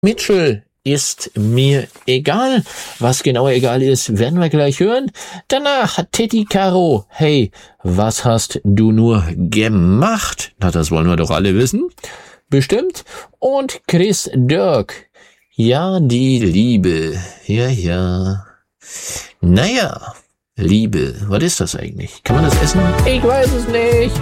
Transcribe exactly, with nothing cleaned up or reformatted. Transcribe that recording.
Mitchell ist mir egal. Was genau egal ist, werden wir gleich hören. Danach hat Teddy Caro. Hey, was hast du nur gemacht? Na, das wollen wir doch alle wissen. Bestimmt. Und Chris Dirk. Ja, die Liebe. Ja, ja. Naja, Liebe. Was ist das eigentlich? Kann man das essen? Ich weiß es nicht.